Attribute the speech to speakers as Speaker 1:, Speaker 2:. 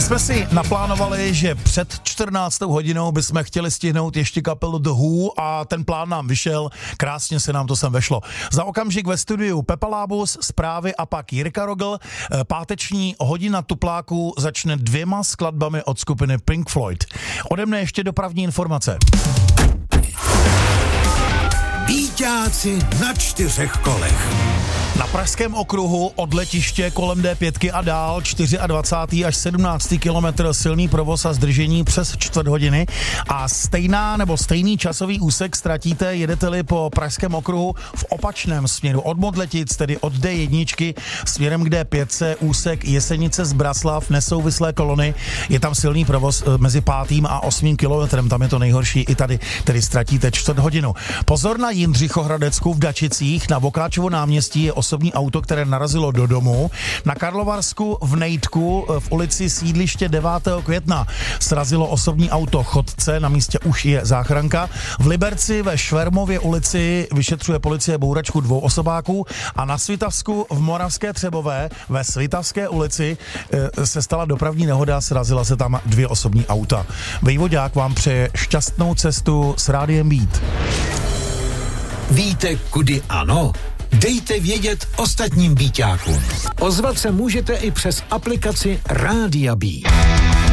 Speaker 1: jsme si naplánovali, že před 14. hodinou bychom chtěli stihnout ještě kapelu The Who a ten plán nám vyšel, krásně se nám to sem vešlo. Za okamžik ve studiu Pepa Lábus, zprávy a pak Jirka Rogl. Páteční hodina tupláku začne 2 skladbami od skupiny Pink Floyd. Ode mne ještě dopravní informace.
Speaker 2: Víťáci na 4 kolech.
Speaker 1: Na Pražském okruhu od letiště kolem D5 a dál 24. až 17. kilometr silný provoz a zdržení přes 4 hodiny a stejný časový úsek ztratíte, jedete-li po Pražském okruhu v opačném směru od Modletic, tedy od D1 směrem k D5, úsek Jesenice z Braslav, nesouvislé kolony, je tam silný provoz mezi 5. a 8. kilometrem, tam je to nejhorší, i tady tedy ztratíte 4 hodinu. Pozor na Jindřichohradecku v Dačicích, na Vokáčovo náměstí je osobní auto, které narazilo do domu. Na Karlovarsku v Nejtku v ulici Sídliště 9. května srazilo osobní auto chodce, na místě už je záchranka. V Liberci ve Švermově ulici vyšetřuje policie bouračku 2 osobáků a na Svitavsku v Moravské Třebové ve Svitavské ulici se stala dopravní nehoda, srazila se tam 2 osobní auta. Vejvodák vám přeje šťastnou cestu s Rádiem Beat.
Speaker 2: Víte, kudy ano? Dejte vědět ostatním víťákům. Ozvat se můžete i přes aplikaci Rádia Beat.